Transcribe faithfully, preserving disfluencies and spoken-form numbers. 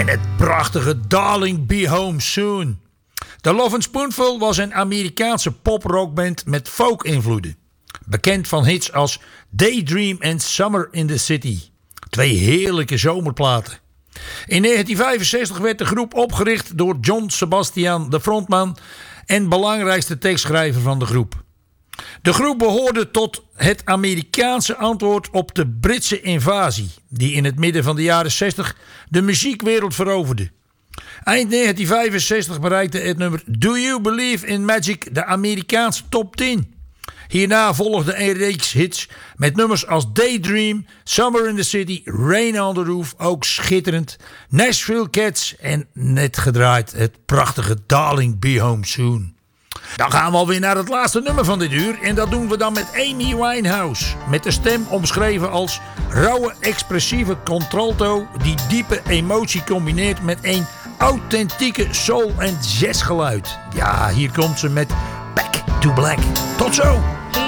En het prachtige Darling Be Home Soon. The Love and Spoonful was een Amerikaanse pop-rockband met folk-invloeden. Bekend van hits als Daydream en Summer in the City. Twee heerlijke zomerplaten. In negentien vijfenzestig werd de groep opgericht door John Sebastian, de frontman en belangrijkste tekstschrijver van de groep. De groep behoorde tot het Amerikaanse antwoord op de Britse invasie, die in het midden van de jaren zestig de muziekwereld veroverde. Eind negentien vijfenzestig bereikte het nummer Do You Believe in Magic de Amerikaanse top tien. Hierna volgde een reeks hits met nummers als Daydream, Summer in the City, Rain on the Roof, ook schitterend, Nashville Cats en net gedraaid het prachtige Darling Be Home Soon. Dan gaan we alweer naar het laatste nummer van dit uur en dat doen we dan met Amy Winehouse. Met de stem omschreven als rauwe, expressieve contralto die diepe emotie combineert met een authentieke soul- en jazzgeluid. Ja, hier komt ze met Back to Black. Tot zo!